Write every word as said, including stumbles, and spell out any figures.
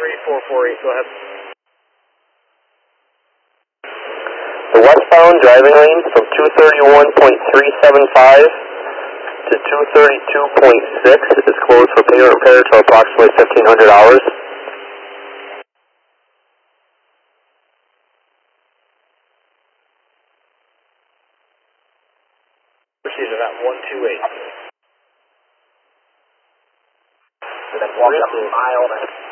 three four four eight, go ahead. The westbound driving lane from two thirty-one point three seven five to two thirty-two point six is closed for payment repair until approximately fifteen hundred hours. Proceed to that one two eight. And then walk up a mile.